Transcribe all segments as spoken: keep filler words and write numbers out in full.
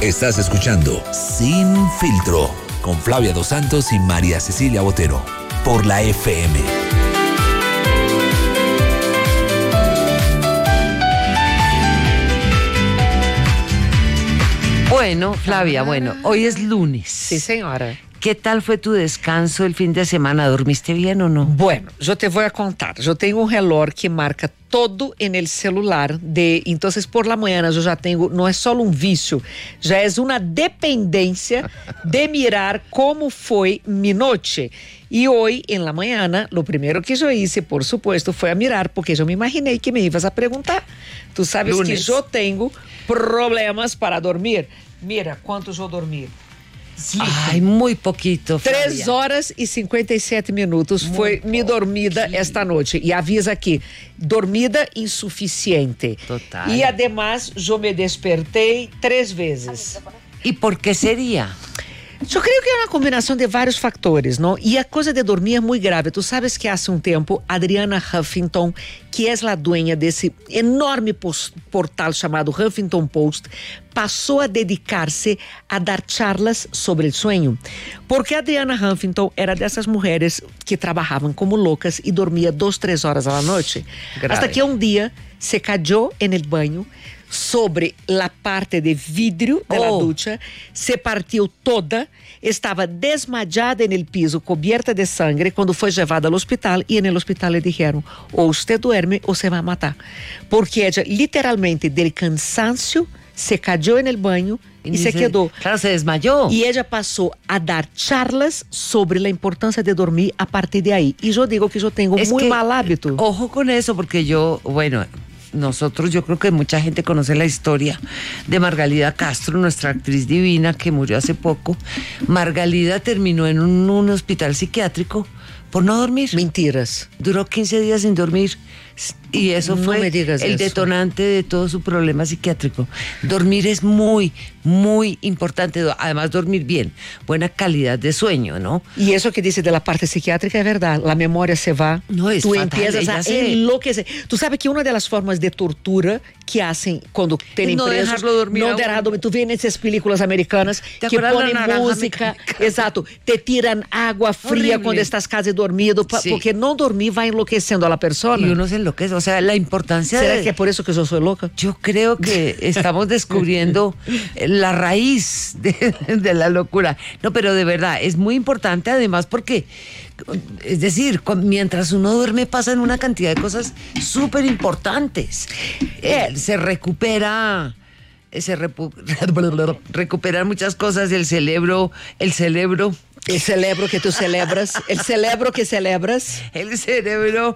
Estás escuchando Sin Filtro con Flavia Dos Santos y María Cecilia Botero por la F M. Bueno, Flavia, bueno, hoy es lunes. Sí, señora. ¿Qué tal fue tu descanso el fin de semana? ¿Dormiste bien o no? Bueno, yo te voy a contar. Yo tengo un reloj que marca todo en el celular. De, entonces, por la mañana yo ya tengo, no es solo un vicio, ya es una dependencia de mirar cómo fue mi noche. Y hoy, en la mañana, lo primero que yo hice, por supuesto, fue a mirar, porque yo me imaginé que me ibas a preguntar. Tú sabes Lunes. que yo tengo problemas para dormir. Mira, ¿cuánto yo dormí? Ay, muy poquito, Flavia. Três horas e cinquenta e sete minutos Muito foi minha dormida pouquinho. Esta noite. E avisa aqui, dormida insuficiente. Total. E además, eu me despertei três vezes. ¿Y por qué sería? Eu creio que é uma combinação de vários fatores, não? E a coisa de dormir é muito grave. Tu sabes que há um tempo, Adriana Huffington, que é a dueña desse enorme post- portal chamado Huffington Post, passou a dedicar-se a dar charlas sobre o sonho. Porque a Adriana Huffington era dessas mulheres que trabalhavam como loucas e dormia duas, três horas à noite. Grave. Hasta que um dia se cayó en el baño sobre la parte de vidrio de oh. la ducha, se partiu toda, estava desmayada en el piso, cubierta de sangre, quando foi levada ao hospital, e no hospital le dijeron, ou usted duerme ou se vai matar. Porque ella, literalmente, del cansancio, se cayó en el baño y, y se, se quedó. Claro, se desmayó. Y ella pasó a dar charlas sobre la importancia de dormir a partir de ahí. Y yo digo que yo tengo es muy que, mal hábito. Ojo con eso, porque yo, bueno, nosotros, yo creo que mucha gente conoce la historia de Margalida Castro, nuestra actriz divina que murió hace poco. Margalida terminó en un, un hospital psiquiátrico por no dormir. Mentiras. Duró quince días sin dormir. Y eso no fue me digas el eso. detonante de todo su problema psiquiátrico. Dormir es muy, muy importante. Además, dormir bien, buena calidad de sueño, ¿no? Y eso que dice de la parte psiquiátrica es verdad. La memoria se va. No, es Tú fatal, empiezas a se... enloquecer. Tú sabes que una de las formas de tortura que hacen cuando tienen no presos, dejarlo dormir. No dejarlo dormir. Tú ves en esas películas americanas que ponen música. Exacto. Te tiran agua fría horrible. Cuando estás casi dormido, sí. Porque no dormir va enloqueciendo a la persona. Y uno se enloquece. O sea, la importancia ¿Será de... que es por eso que yo soy loca? Yo creo que estamos descubriendo la raíz de, de la locura. No, pero de verdad, es muy importante además porque, es decir, mientras uno duerme pasan una cantidad de cosas súper importantes. Eh, se recupera... se repu- recuperan muchas cosas del cerebro, el cerebro... El cerebro que tú celebras, el cerebro que celebras. El cerebro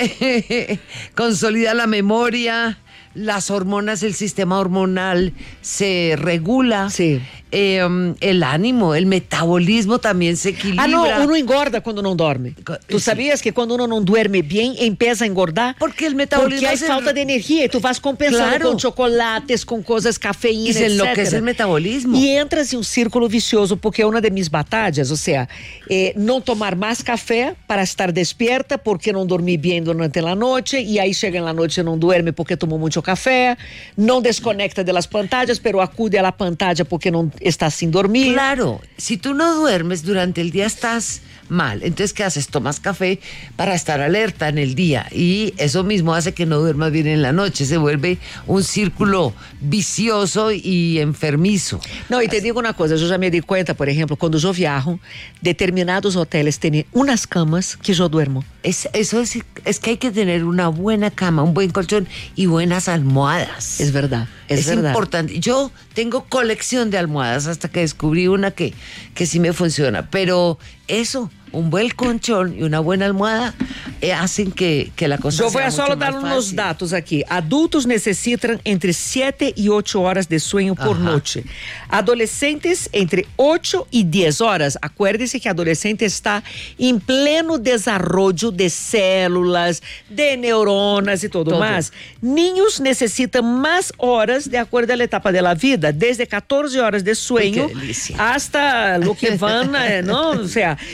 eh, consolida la memoria, las hormonas, el sistema hormonal se regula. Sí. Eh, um, el ánimo, el metabolismo también se equilibra. Ah, no, uno engorda cuando no duerme. ¿Tú sí. sabías que cuando uno no duerme bien empieza a engordar? Porque el metabolismo... Porque hay se... falta de energía y tú vas compensando claro. con chocolates, con cosas, cafeína, y se enloquece etcétera. el metabolismo. Y entras en un círculo vicioso porque es una de mis batallas, o sea, eh, no tomar más café para estar despierta porque no dormí bien durante la noche y ahí llega en la noche y no duerme porque tomó mucho café, no desconecta de las pantallas, pero acude a la pantalla porque no está sin dormir. Claro, si tú no duermes durante el día estás mal. Entonces, ¿qué haces? Tomas café para estar alerta en el día y eso mismo hace que no duermas bien en la noche. Se vuelve un círculo vicioso y enfermizo. No, y te digo una cosa, yo ya me di cuenta, por ejemplo, cuando yo viajo, determinados hoteles tienen unas camas que yo duermo. Es, eso es, es que hay que tener una buena cama, un buen colchón y buenas almohadas. Es verdad, es, es verdad. importante. Yo tengo colección de almohadas hasta que descubrí una que, que sí me funciona, pero eso, un buen colchón y una buena almohada eh, hacen que, que la cosa Yo sea voy a solo mucho dar más unos fácil. datos aquí. Adultos necesitan entre siete y ocho horas de sueño por Ajá. noche. Adolescentes entre ocho y diez horas. Acuérdese que adolescente está en pleno desarrollo de células, de neuronas y todo, Todo. más. Niños necesitan más horas de acuerdo a la etapa de la vida, desde catorce horas de sueño Uy, qué delicia. hasta lo que van, eh, ¿no? O sea, y hay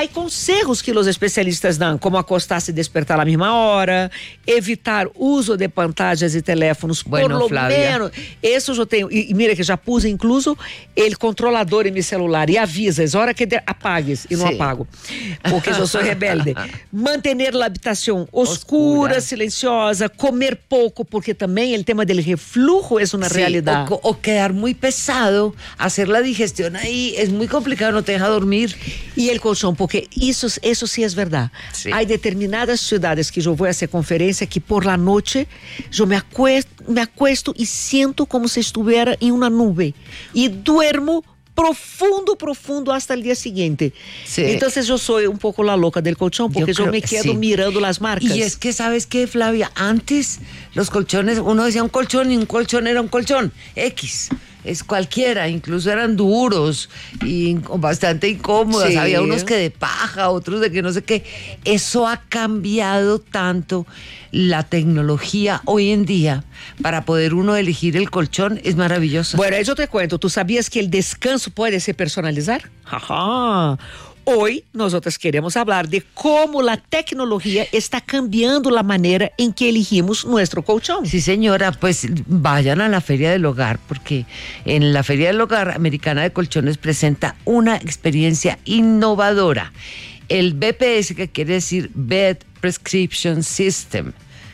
consejos que os especialistas dão, como acostar-se e despertar à mesma hora, evitar uso de pantallas e teléfonos, Bueno, por lo Flávia. menos. Isso eu tenho. E, e mira que já pus incluso ele controlador em meu celular e avisas, hora que de, apagues e não Sim. apago, porque eu sou rebelde. Manter a habitação oscura, Oscura. silenciosa, comer pouco, porque também o tema del reflujo é uma Sí, realidade. o, co- o quedar muy pesado, hacer la digestión ahí es muy complicado, no te deja dormir. E el colchão, porque isso, isso sim é verdade. Sí. Há determinadas cidades que eu vou a essa conferência que por la noite eu me acuesto, me acuesto e sinto como se estivesse em uma nuvem e duermo profundo, profundo hasta o dia seguinte. Sí. Então eu sou um pouco la louca del colchão, porque eu, creo- me quedo sí. mirando as marcas. Y es que, ¿sabes qué, Flavia? Antes los colchones, uno decía un colchón y un colchón era un colchón X. Es cualquiera, incluso eran duros y bastante incómodos. Sí. Había unos que de paja, otros de que no sé qué. Eso ha cambiado tanto. La tecnología hoy en día para poder uno elegir el colchón es maravillosa. Bueno, eu te cuento, tu sabias que o descanso pode se personalizar? Ajá. Hoy nosotros queremos hablar de cómo la tecnología está cambiando la manera en que elegimos nuestro colchón. Sí, señora, pues vayan a la Feria del Hogar, porque en la Feria del Hogar Americana de Colchones presenta una experiencia innovadora. El B P S, que quiere decir Bed Prescription System.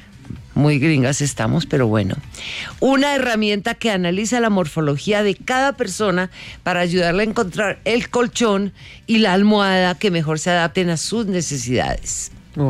Muy gringas estamos, pero bueno. Una herramienta que analiza la morfología de cada persona para ayudarle a encontrar el colchón y la almohada que mejor se adapten a sus necesidades.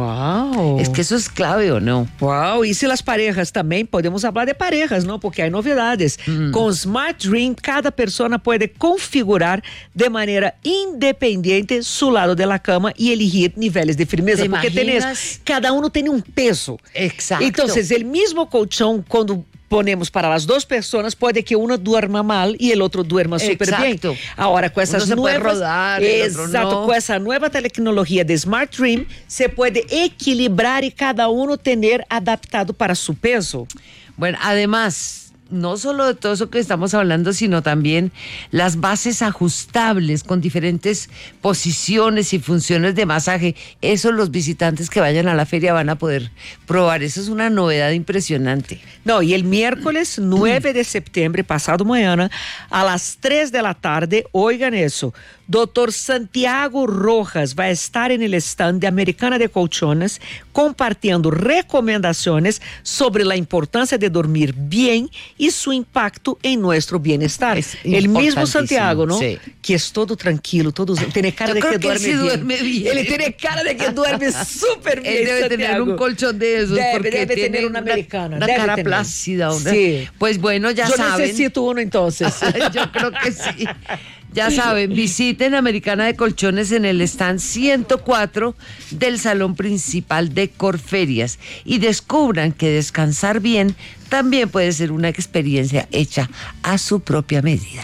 Uau! Es que eso es clave, ¿o no? Uau! E se as parejas também, podemos falar de parejas, não? Porque há novidades. Mm. Com Smart Dream, cada persona pode configurar de maneira independente seu lado da cama e elegir níveis de firmeza. ¿Te Porque imaginas? tenés, cada um tem um peso. Exacto. Então, o mesmo colchão, quando ponemos para as duas pessoas, pode que uma durma mal e o outro durma super Exacto. bem. Agora, com essas Uno se puede novas, rodar, el otro exato, no. com essa nova tecnologia de Smart Dream, se pode equilibrar e cada um ter adaptado para seu peso. Bueno, además, no solo de todo eso que estamos hablando, sino también las bases ajustables con diferentes posiciones y funciones de masaje. Eso los visitantes que vayan a la feria van a poder probar. Eso es una novedad impresionante. Não, e el miércoles nueve de setembro, passado manhã, a las três da tarde, oigan isso, doutor Santiago Rojas vai estar en el stand de Americana de Colchones compartilhando recomendações sobre a importância de dormir bem e seu impacto em nosso bem-estar. Es El mesmo importantísimo, Santiago, não? sí. Que é todo tranquilo, todo, tem cara Yo de creo que que él duerme, sí bien. duerme bien. Ele tem cara de que duerme super bien, Él debe tener Santiago. un colchón de esos Debe, porque debe tiene tener una americana. Una debe cara tener. plácida. Una... Sí. Pues bueno, ya Yo saben. necesito uno entonces. Yo creo que sí. Ya saben, visiten Americana de Colchones en el stand ciento cuatro del salón principal de Corferias y descubran que descansar bien también puede ser una experiencia hecha a su propia medida.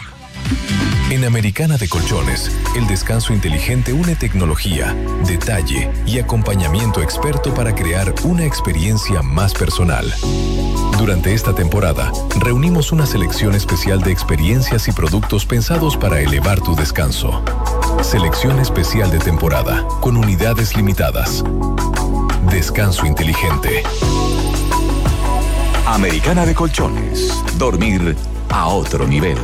En Americana de Colchones, el descanso inteligente une tecnología, detalle y acompañamiento experto para crear una experiencia más personal. Durante esta temporada, reunimos una selección especial de experiencias y productos pensados para elevar tu descanso. Selección especial de temporada, con unidades limitadas. Descanso inteligente. Americana de Colchones. Dormir a otro nivel.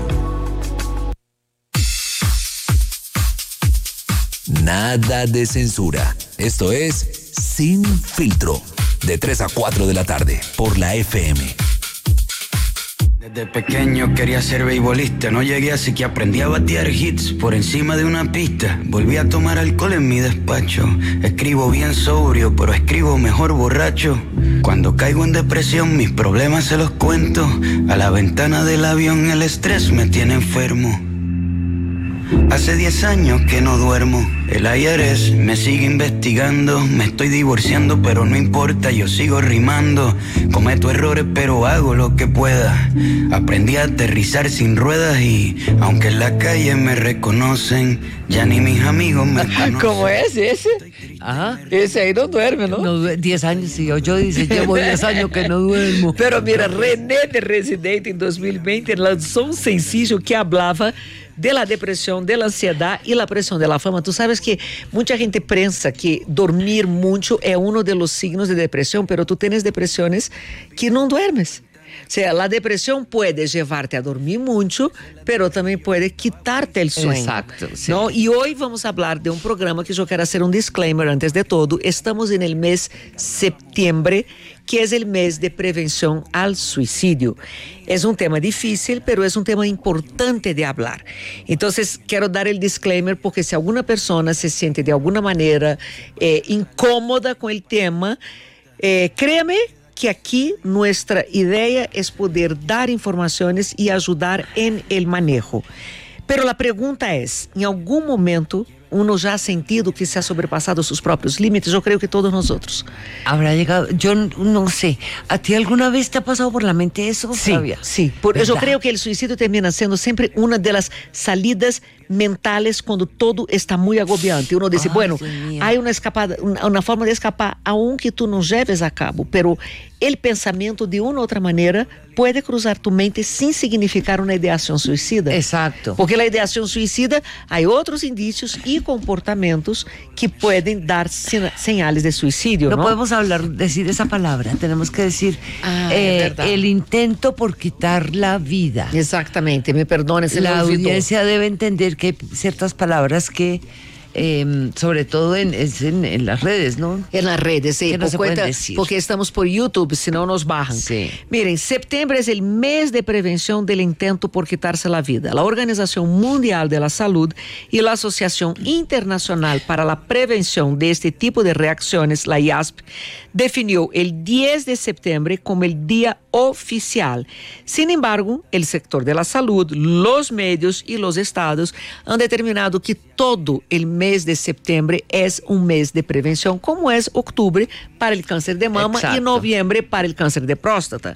Nada de censura. Esto es Sin Filtro. De tres a cuatro de la tarde por la F M. Desde pequeño quería ser beisbolista, no llegué así que aprendí a batear hits por encima de una pista. Volví a tomar alcohol en mi despacho. Escribo bien sobrio, pero escribo mejor borracho. Cuando caigo en depresión mis problemas se los cuento. A la ventana del avión el estrés me tiene enfermo. Hace diez años que no duermo. El I R S me sigue investigando. Me estoy divorciando pero no importa, yo sigo rimando. Cometo errores pero hago lo que pueda. Aprendí a aterrizar sin ruedas y aunque en la calle me reconocen, ya ni mis amigos me conocen. ¿Cómo es ese? Ajá. Ese ahí no duerme, ¿no? No, diez años, sí. Yo dice, llevo diez años que no duermo. Pero mira, René de Residente em dois mil e vinte lançou um sencillo que hablava de la depressão, de la ansiedade e la pressão de la fama. Tu sabes es que mucha gente piensa que dormir mucho es uno de los signos de depresión, pero tú tienes depresiones que no duermes. O sea, la depresión puede llevarte a dormir mucho, pero también puede quitarte el sueño. Exacto, sí. ¿no? Y hoy vamos a hablar de un programa que yo quiero hacer un disclaimer antes de todo. Estamos en el mes septiembre, que es el mes de prevención al suicidio. Es un tema difícil, pero es un tema importante de hablar. Entonces, quiero dar el disclaimer porque si alguna persona se siente de alguna manera eh, incómoda con el tema, eh, créame que aquí nuestra idea es poder dar informaciones y ayudar en el manejo. Pero la pregunta es, ¿en algún momento uno ya ha sentido que se ha sobrepasado sus propios límites? Yo creo que todos nosotros. Habrá llegado, yo no sé, ¿a ti alguna vez te ha pasado por la mente eso, Sí, Flavia? sí. Por, yo creo que el suicidio termina siendo siempre una de las salidas mentales cuando todo está muy agobiante. Uno dice, Ay, bueno, Dios mío. hay una escapada, una, una forma de escapar, aunque tú no lleves a cabo, pero el pensamiento de una u otra manera puede cruzar tu mente sin significar una ideación suicida. Exacto. Porque la ideación suicida, hay otros indicios y comportamientos que pueden dar sena- señales de suicidio, No, ¿no? podemos hablar, decir esa palabra, tenemos que decir Ah, eh, es verdad. el intento por quitar la vida. Exactamente, me perdone, se La me olvidó. audiencia debe entender que hay ciertas palabras que, eh, sobre todo en, es en, en las redes, ¿no? En las redes, sí, Que no por se cuenta- pueden decir. porque estamos por YouTube, si no nos bajan. Sí. Miren, septiembre es el mes de prevención del intento por quitarse la vida. La Organización Mundial de la Salud y la Asociación Internacional para la Prevención de este tipo de reacciones, la I A S P, definió el diez de septiembre como el día oficial. Sin embargo, el sector de la salud, los medios y los estados han determinado que todo el mes de septiembre es un mes de prevención, como es octubre para el cáncer de mama Exacto. y noviembre para el cáncer de próstata.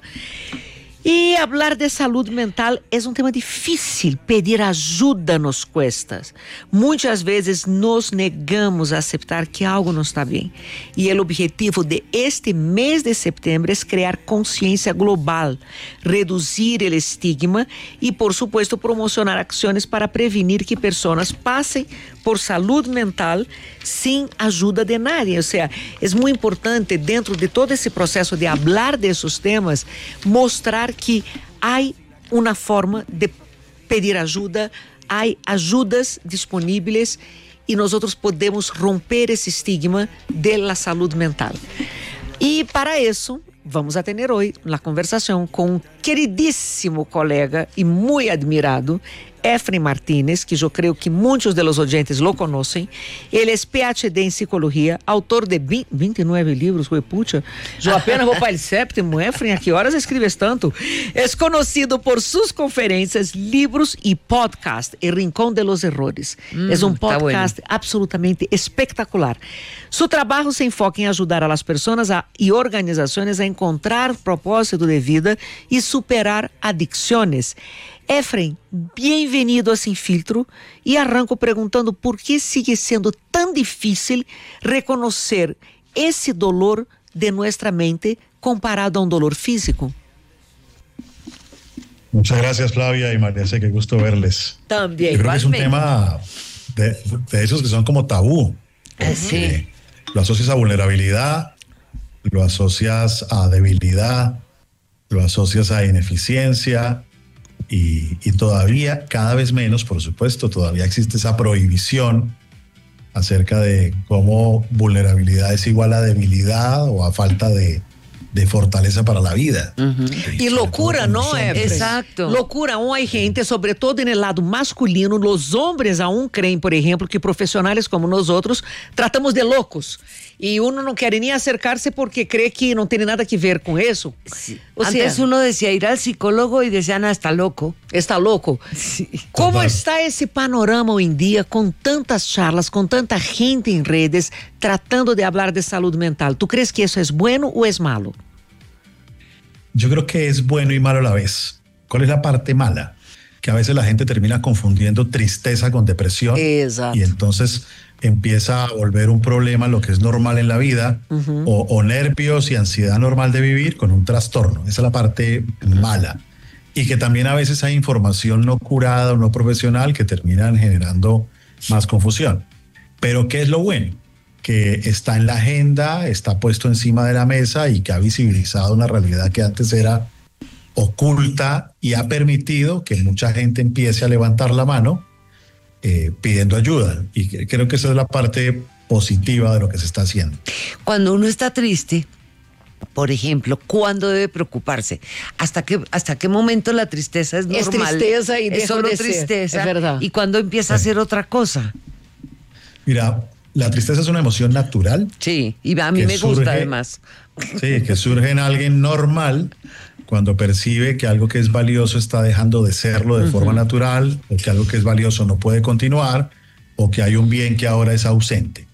Y hablar de salud mental es un tema difícil, pedir ayuda nos cuesta. Muchas veces nos negamos a aceptar que algo no está bien. Y el objetivo de este mes de septiembre es crear conciencia global, reducir el estigma y, por supuesto, promocionar acciones para prevenir que personas pasen por salud mental sin ayuda de nadie. O sea, es muy importante dentro de todo ese proceso de hablar de esos temas, mostrar que hay una forma de pedir ayuda, hay ayudas disponibles y nosotros podemos romper ese estigma de la salud mental. Y para eso vamos a tener hoy la conversación con un queridísimo colega y muy admirado, Efraim Martínez, que yo creo que muchos de los oyentes lo conocen. Él es P H D en psicología, autor de veintinueve libros, güey, pucha. Yo apenas voy para el séptimo, Efraim, ¿a qué horas escribes tanto? Es conocido por sus conferencias, libros y podcast, El Rincón de los Errores. Mm, es un está podcast bueno. absolutamente espectacular. Su trabajo se enfoca en ayudar a las personas a, y organizaciones a encontrar propósito de vida y superar adicciones. Efraim, bem-vindo a Sem Filtro e arranco perguntando por que sigue sendo tão difícil reconhecer esse dolor de nossa mente comparado a um dolor físico. Muchas gracias, Flavia y María C. Qué gusto verles. También. Yo creo que es un tema de, de esos que son como tabú. Ah, sí. Lo asocias a vulnerabilidad, lo asocias a debilidad, lo asocias a ineficiencia y, y todavía, cada vez menos, por supuesto, todavía existe esa prohibición acerca de cómo vulnerabilidad es igual a debilidad o a falta de, de fortaleza para la vida. Uh-huh. E loucura, não é? Exato. Loucura, um hay gente, sobretudo no lado masculino, os homens aún creem, por exemplo, que profissionais como nós outros tratamos de loucos. E uno não quer nem acercar-se porque crê que não tem nada que ver com isso. Sí. O Antes sea, uno decía ir al psicólogo y decían, ah, está loco. está louco? Sí. Como Total. está esse panorama hoje em dia, com tantas charlas, com tanta gente em redes, tratando de hablar de saúde mental? ¿Tú crees que isso é bueno ou é malo? Yo creo que es bueno y malo a la vez. ¿Cuál es la parte mala? Que a veces la gente termina confundiendo tristeza con depresión. Exacto. Y entonces empieza a volver un problema lo que es normal en la vida, uh-huh. o, o nervios y ansiedad normal de vivir con un trastorno. Esa es la parte mala. Y que también a veces hay información no curada o no profesional que terminan generando más confusión. Pero ¿qué es lo bueno? Que está en la agenda, está puesto encima de la mesa y que ha visibilizado una realidad que antes era oculta y ha permitido que mucha gente empiece a levantar la mano eh, pidiendo ayuda. Y creo que esa es la parte positiva de lo que se está haciendo. Cuando uno está triste, por ejemplo, ¿cuándo debe preocuparse? ¿Hasta qué, hasta qué momento la tristeza es normal? Es tristeza y es deja solo de ser, tristeza. es verdad. ¿Y cuándo empieza a ser otra cosa? Mira, la tristeza es una emoción natural. Sí, y a mí que me surge, gusta además. Sí, que surge en alguien normal cuando percibe que algo que es valioso está dejando de serlo de uh-huh. forma natural, o que algo que es valioso no puede continuar, o que hay un bien que ahora es ausente.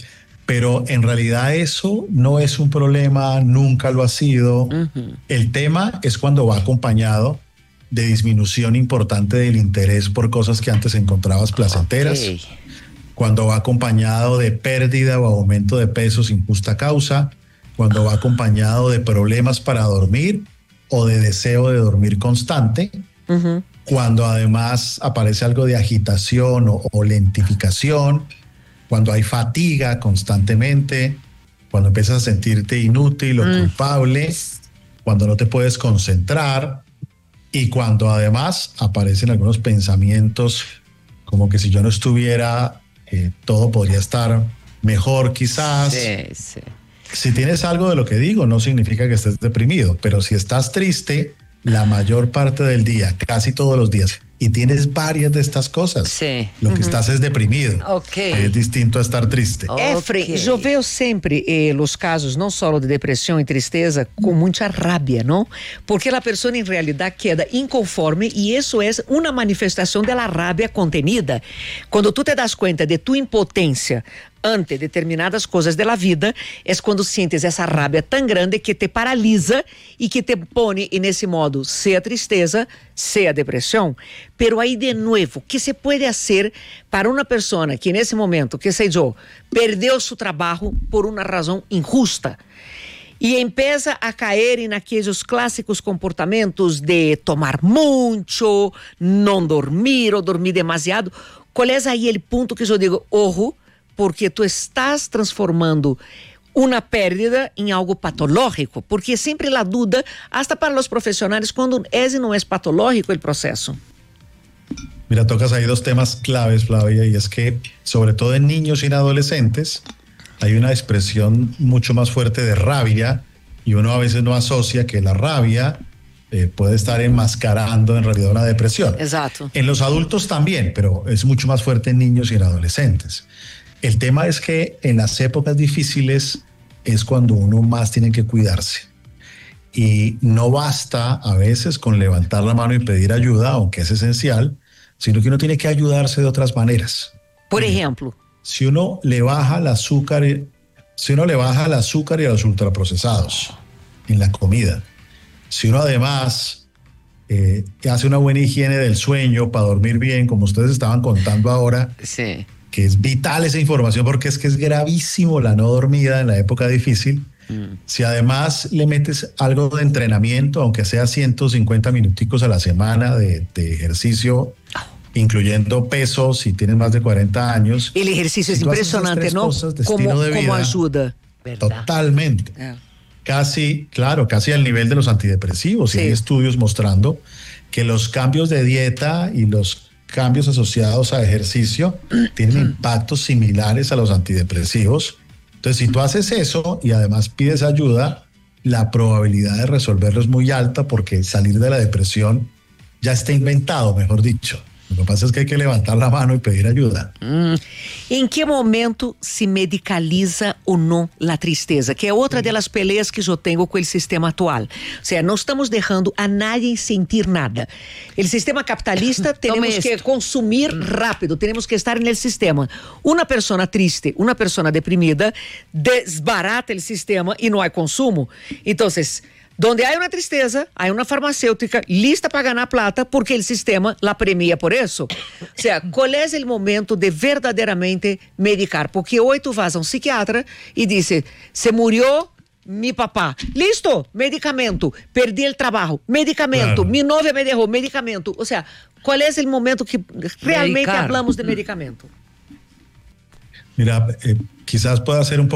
Pero en realidad eso no es un problema, nunca lo ha sido. Uh-huh. El tema es cuando va acompañado de disminución importante del interés por cosas que antes encontrabas placenteras. Okay. Cuando va acompañado de pérdida o aumento de peso sin justa causa, cuando va acompañado de problemas para dormir o de deseo de dormir constante, uh-huh. cuando además aparece algo de agitación o, o lentificación, cuando hay fatiga constantemente, cuando empiezas a sentirte inútil o mm. culpable, cuando no te puedes concentrar y cuando además aparecen algunos pensamientos como que si yo no estuviera, eh, todo podría estar mejor quizás. Sí, sí. Si tienes algo de lo que digo, no significa que estés deprimido, pero si estás triste la mayor parte del día, casi todos los días, y tienes varias de estas cosas, sí. lo que uh-huh. estás es deprimido. Okay. Es distinto a estar triste. Efraim, okay. eu vejo sempre eh, os casos, não só de depressão e tristeza, com muita rabia, não? Porque a pessoa, em realidade, queda inconforme e isso é uma manifestação da rabia contenida. Quando tu te das conta de tua impotência ante determinadas coisas da vida, é quando sientes essa rabia tão grande que te paralisa e que te põe nesse modo, seja tristeza, seja depressão. Pero aí, de novo, que se pode fazer para uma pessoa que nesse momento, que sei eu, perdeu seu trabalho por uma razão injusta e empieza a cair em aqueles clássicos comportamentos de tomar muito, não dormir ou dormir demasiado? Qual é aí o ponto que eu digo, ojo, porque tu estás transformando uma pérdida em algo patológico, porque sempre a dúvida, hasta para os profissionais, quando é e não é patológico o processo. Mira, tocas ahí dos temas claves, Flavia, y es que, sobre todo en niños y en adolescentes, hay una expresión mucho más fuerte de rabia y uno a veces no asocia que la rabia eh, puede estar enmascarando en realidad una depresión. Exacto. En los adultos también, pero es mucho más fuerte en niños y en adolescentes. El tema es que en las épocas difíciles es cuando uno más tiene que cuidarse. Y no basta a veces con levantar la mano y pedir ayuda, aunque es esencial, sino que uno tiene que ayudarse de otras maneras. Por ejemplo, si uno le baja el azúcar, si uno le baja el azúcar y a los ultraprocesados en la comida, si uno además eh, hace una buena higiene del sueño para dormir bien, como ustedes estaban contando ahora, sí. que es vital esa información porque es que es gravísimo la no dormida en la época difícil. Mm. Si además le metes algo de entrenamiento, aunque sea ciento cincuenta minuticos a la semana de, de ejercicio, incluyendo peso, si tienes más de cuarenta años. El ejercicio si es impresionante, ¿no? Como, como ayuda. Totalmente. Yeah. Casi, claro, casi al nivel de los antidepresivos. Sí. Y hay estudios mostrando que los cambios de dieta y los cambios asociados a ejercicio tienen impactos similares a los antidepresivos. Entonces, si tú haces eso y además pides ayuda, la probabilidad de resolverlo es muy alta porque salir de la depresión ya está inventado, mejor dicho. Lo que pasa es que hay que levantar la mano y pedir ayuda. Hum. Em que momento se medicaliza ou não a tristeza? Que é outra das peleas que eu tenho com o sistema atual. Ou seja, não estamos deixando a nadie sentir nada. O sistema capitalista temos que consumir rápido, temos que estar no sistema. Uma pessoa triste, uma pessoa deprimida, desbarata o sistema e não há consumo. Então, donde há uma tristeza, há uma farmacêutica lista para ganhar plata porque o sistema la premia por isso. Ou seja, qual é o momento de verdadeiramente medicar? Porque hoje tu vas a um psiquiatra e diz, se murió mi papá, listo, medicamento, perdi o trabalho, medicamento, claro. Mi novia me dejó, medicamento. Ou seja, qual é o momento que realmente medicar. Hablamos de medicamento? Mira, eh, quizás pueda ser un poco